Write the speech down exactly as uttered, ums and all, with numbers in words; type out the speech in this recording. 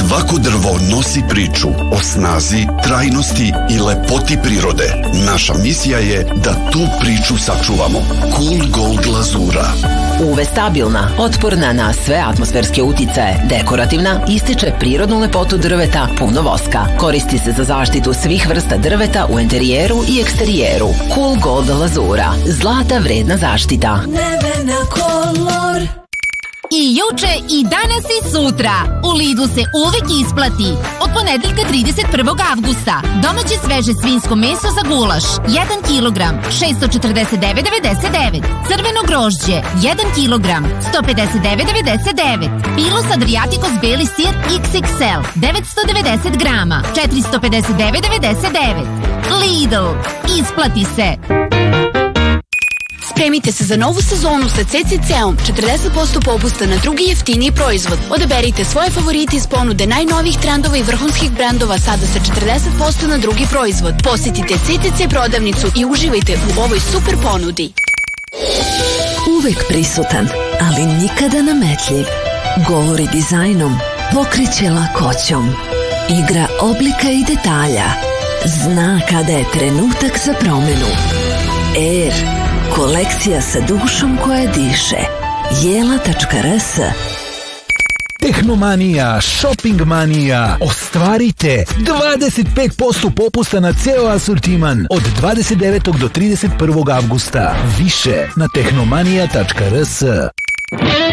Svako drvo nosi priču o snazi, trajnosti i lepoti prirode. Naša misija je da tu priču sačuvamo. Cool Gold glazura. U V stabilna, otporna na sve atmosferske uticaje, dekorativna, ističe prirodnu lepotu drveta, puno voska. Koristi se za zaštitu svih vrsta drveta u enterijeru i eksterijeru. Cool Gold glazura. Zlata vredna zaštita. Nevena kolor. I juče, i danas, i sutra. U Lidlu se uvek isplati. Od ponedeljka trideset prvog avgusta. Domaće sveže svinjsko meso za gulaš. jedan kilogram, šessto četrdeset devet devedeset devet. Crveno grožđe, jedan kilogram, sto pedeset devet devedeset devet. Pilos Adriaticos beli sir iks iks el, devetsto devedeset grama, četiristo pedeset devet devedeset devet. Lidl. Isplati se. Spremite se za novu sezonu sa ce ce ce-om, četrdeset posto popusta na drugi jeftiniji proizvod. Odaberite svoje favorite iz ponude najnovijih trendova i vrhunskih brendova sada sa četrdeset posto na drugi proizvod. Posjetite ce ce ce prodavnicu i uživajte u ovoj super ponudi. Uvek prisutan, ali nikada nametljiv. Govori dizajnom, pokreće lakoćom. Igra oblika i detalja. Zna kada je trenutak za promenu. Air. Kolekcija sa dušom koja diše. jela tačka er es. Tehnomanija, shopping manija. Ostvarite dvadeset pet posto popusta na ceo asortiman od dvadeset devetog do trideset prvog avgusta. Više na tehnomanija tačka er es.